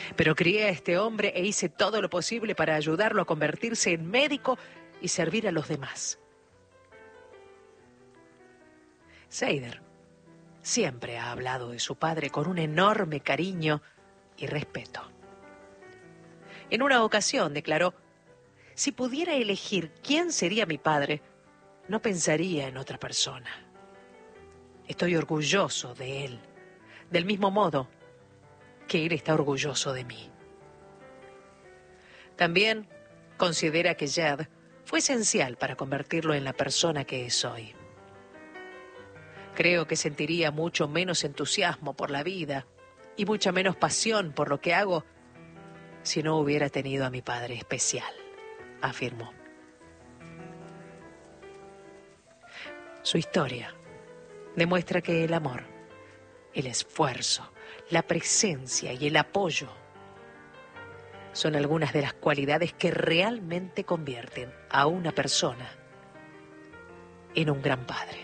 Pero crié a este hombre e hice todo lo posible para ayudarlo a convertirse en médico y servir a los demás. Seider siempre ha hablado de su padre con un enorme cariño y respeto. En una ocasión declaró: si pudiera elegir quién sería mi padre, no pensaría en otra persona. Estoy orgulloso de él, del mismo modo que él está orgulloso de mí. También considera que Jed fue esencial para convertirlo en la persona que es hoy. Creo que sentiría mucho menos entusiasmo por la vida y mucha menos pasión por lo que hago si no hubiera tenido a mi padre especial, afirmó. Su historia demuestra que el amor, el esfuerzo, la presencia y el apoyo son algunas de las cualidades que realmente convierten a una persona en un gran padre.